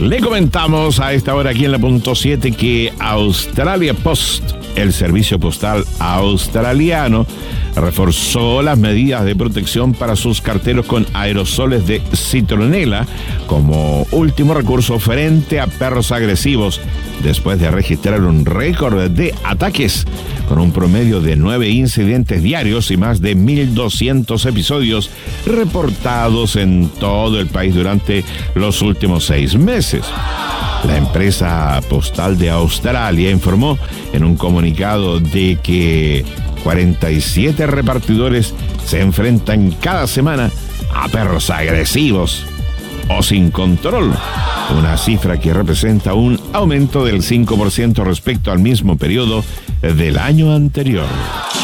Le comentamos a esta hora aquí en la punto 7 que Australia Post, el servicio postal australiano, reforzó las medidas de protección para sus carteros con aerosoles de citronela como último recurso frente a perros agresivos, después de registrar un récord de ataques con un promedio de 9 incidentes diarios y más de 1.200 episodios reportados en todo el país durante los últimos 6 meses. La empresa postal de Australia informó en un comunicado de que 47 repartidores se enfrentan cada semana a perros agresivos o sin control, una cifra que representa un aumento del 5% respecto al mismo periodo del año anterior.